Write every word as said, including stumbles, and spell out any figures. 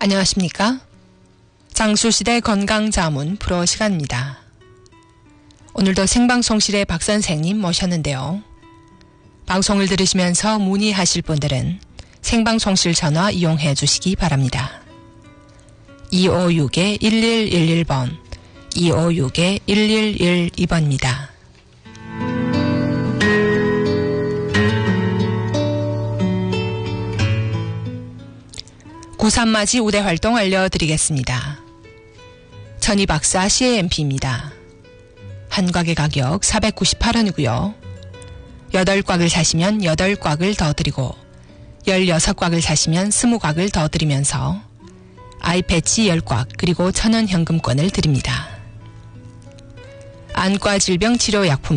안녕하십니까? 장수시대 건강자문 프로 시간입니다. 오늘도 생방송실에 박 선생님 모셨는데요. 방송을 들으시면서 문의하실 분들은 생방송실 전화 이용해 주시기 바랍니다. 이오육 일일일일 번, 이오육 일일일이 번입니다. 구삼맞이 우대 활동 알려드리겠습니다. 전희 박사 씨에엠피입니다. 한 곽의 가격 사백구십팔 원이고요. 여덟 곽을 사시면 여덟 곽을 더 드리고 열여섯 곽을 사시면 이십 곽을 더 드리면서 아이패치 십 곽 그리고 천 원 현금권을 드립니다. 안과 질병 치료 약품